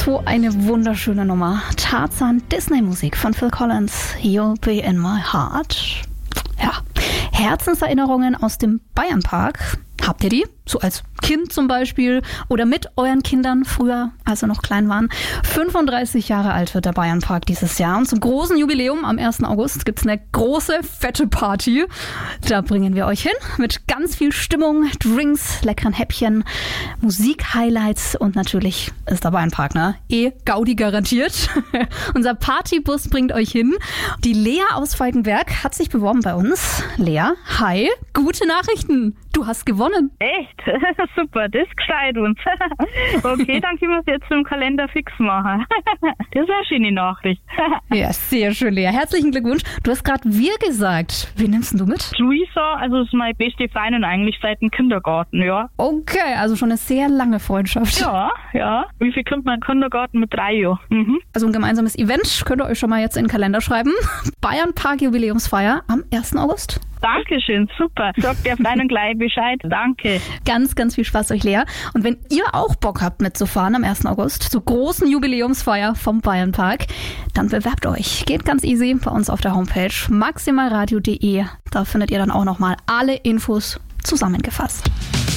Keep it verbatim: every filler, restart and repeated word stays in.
So eine wunderschöne Nummer. Tarzan Disney-Musik von Phil Collins. You'll be in my heart. Ja, Herzenserinnerungen aus dem Bayernpark. Habt ihr die? So als Kind zum Beispiel oder mit euren Kindern früher, als sie noch klein waren. fünfunddreißig Jahre alt wird der Bayernpark dieses Jahr. Und zum großen Jubiläum am ersten August gibt's eine große, fette Party. Da bringen wir euch hin mit ganz viel Stimmung, Drinks, leckeren Häppchen, Musik-Highlights und natürlich ist der Bayernpark, ne? Eh Gaudi garantiert. Unser Partybus bringt euch hin. Die Lea aus Falkenberg hat sich beworben bei uns. Lea, hi, gute Nachrichten. Du hast gewonnen. Echt? Super, das gescheit uns. Okay, dann können wir es jetzt im Kalender fix machen. Das ist eine schöne Nachricht. Ja, sehr schön, Lea. Herzlichen Glückwunsch. Du hast gerade wir gesagt. Wen nimmst denn du mit? Luisa, also ist meine beste Freundin eigentlich seit dem Kindergarten, ja. Okay, also schon eine sehr lange Freundschaft. Ja, ja. Wie viel kommt man im Kindergarten mit drei Jahren? Mhm. Also ein gemeinsames Event könnt ihr euch schon mal jetzt in den Kalender schreiben. Bayernpark Jubiläumsfeier am ersten August. Dankeschön, super. Sagt der Freundin gleich Bescheid. Danke. Ganz, ganz viel Spaß euch, Lea. Und wenn ihr auch Bock habt mitzufahren am ersten August zur großen Jubiläumsfeier vom Bayernpark, dann bewerbt euch. Geht ganz easy bei uns auf der Homepage maximalradio punkt de. Da findet ihr dann auch nochmal alle Infos zusammengefasst.